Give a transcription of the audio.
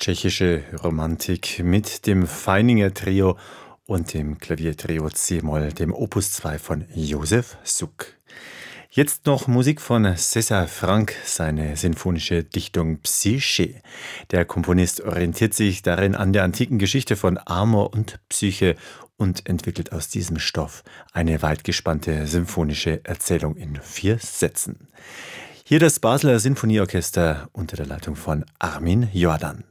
Tschechische Romantik mit dem Feininger Trio und dem Klaviertrio C-Moll, dem Opus 2 von Josef Suk. Jetzt noch Musik von César Franck, seine sinfonische Dichtung Psyche. Der Komponist orientiert sich darin an der antiken Geschichte von Amor und Psyche und entwickelt aus diesem Stoff eine weitgespannte symphonische Erzählung in 4 Sätzen. Hier das Basler Sinfonieorchester unter der Leitung von Armin Jordan.